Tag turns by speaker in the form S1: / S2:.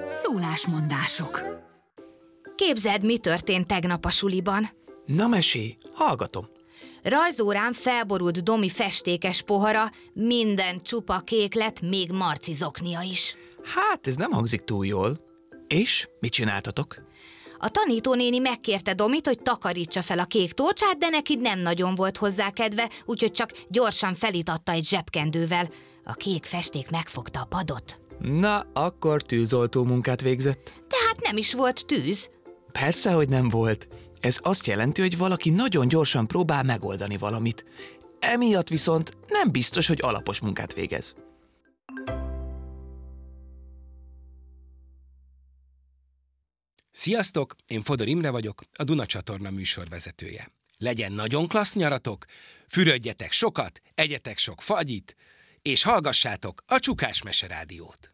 S1: Szólásmondások.
S2: Képzeld, mi történt tegnap a suliban.
S3: Na mesélj, hallgatom.
S2: Rajzórán felborult Domi festékes pohara, minden csupa kék lett, még Marci zoknia is.
S3: Hát, ez nem hangzik túl jól. És mit csináltatok?
S2: A tanítónéni megkérte Domit, hogy takarítsa fel a kék tórcsát, de neki nem nagyon volt hozzá kedve, úgyhogy csak gyorsan felitatta egy zsebkendővel. A kék festék megfogta a padot.
S3: Na, akkor tűzoltó munkát végzett.
S2: De hát nem is volt tűz.
S3: Persze, hogy nem volt. Ez azt jelenti, hogy valaki nagyon gyorsan próbál megoldani valamit. Emiatt viszont nem biztos, hogy alapos munkát végez.
S4: Sziasztok, én Fodor Imre vagyok, a Duna csatorna műsorvezetője. Legyen nagyon klassz nyaratok, fürödjetek sokat, egyetek sok fagyit, és hallgassátok a Csukás Mese Rádiót.